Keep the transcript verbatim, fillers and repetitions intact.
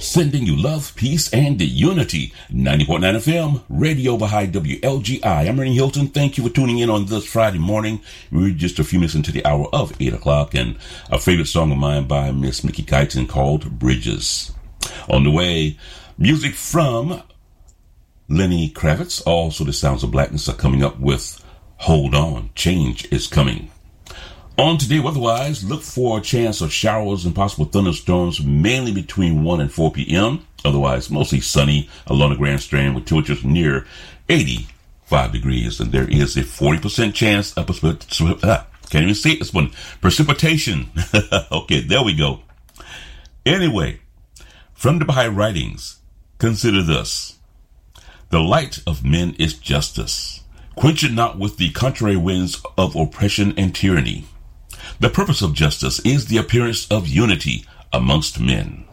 sending you love, peace, and unity. ninety point nine F M, Radio Baha'i W L G I. I'm Ernie Hilton. Thank you for tuning in on this Friday morning. We're just a few minutes into the hour of eight o'clock, and a favorite song of mine by Miss Mickey Guyton called Bridges. On the way, music from Lenny Kravitz. Also, the Sounds of Blackness are coming up with Hold On, Change is Coming. On today, weather-wise, look for a chance of showers and possible thunderstorms, mainly between one and four p.m. Otherwise, mostly sunny along the Grand Strand with temperatures near eighty-five degrees. And there is a forty percent chance of precipitation. Ah, can't even say it, this one. Precipitation. Okay, there we go. Anyway, from the Baha'i writings, consider this. The light of men is justice. Quench it not with the contrary winds of oppression and tyranny. The purpose of justice is the appearance of unity amongst men.